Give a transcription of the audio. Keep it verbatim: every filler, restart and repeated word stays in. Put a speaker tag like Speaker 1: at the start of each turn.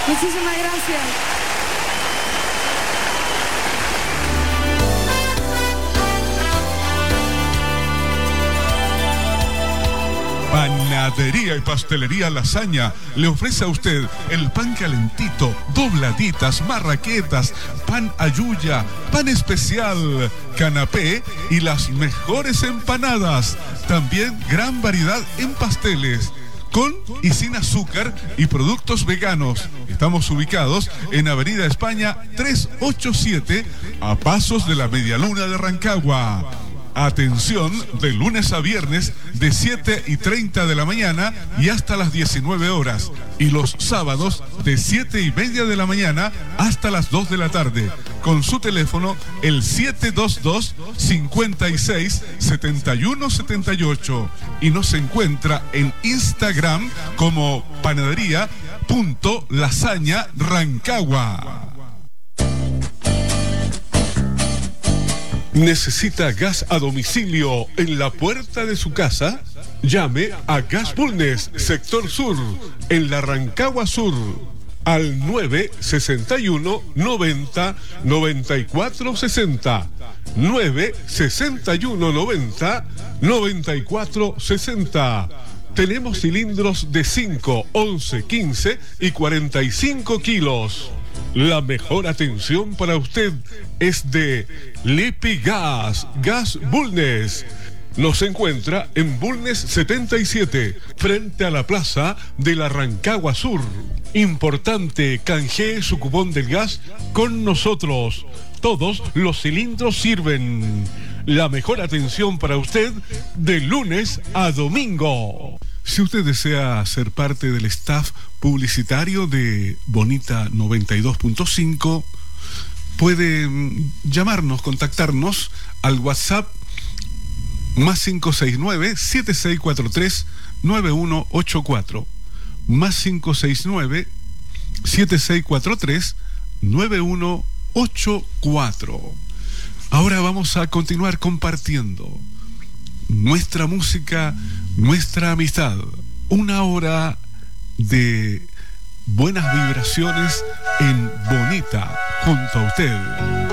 Speaker 1: Muchísimas gracias.
Speaker 2: Panadería y Pastelería Lasaña le ofrece a usted el pan calentito, dobladitas, marraquetas, pan ayuya, pan especial, canapé y las mejores empanadas. También gran variedad en pasteles, con y sin azúcar y productos veganos. Estamos ubicados en Avenida España trescientos ochenta y siete, a pasos de la Medialuna de Rancagua. Atención, de lunes a viernes de siete y treinta de la mañana y hasta las diecinueve horas. Y los sábados de siete y media de la mañana hasta las dos de la tarde. Con su teléfono el siete dos dos, cinco seis, siete uno siete ocho. Y nos encuentra en Instagram como panadería.lasaña Rancagua. ¿Necesita gas a domicilio en la puerta de su casa? Llame a Gas Bulnes, sector sur, en la Rancagua Sur, al nueve sesenta y uno, noventa, noventa y cuatro sesenta. nueve sesenta y uno, noventa, noventa y cuatro sesenta. Tenemos cilindros de cinco, once, quince y cuarenta y cinco kilos. La mejor atención para usted es de Lipigas, Gas Bulnes. Nos encuentra en Bulnes setenta y siete, frente a la plaza de la Rancagua Sur. Importante, canjee su cupón del gas con nosotros. Todos los cilindros sirven. La mejor atención para usted de lunes a domingo. Si usted desea ser parte del staff publicitario de Bonita noventa y dos punto cinco, puede llamarnos, contactarnos al WhatsApp más cinco seis nueve, siete seis cuatro tres, nueve uno ocho cuatro, más cinco seis nueve, siete seis cuatro tres, nueve uno ocho cuatro. Ahora vamos a continuar compartiendo nuestra música, nuestra amistad. Una hora de buenas vibraciones en Bonita, junto a usted.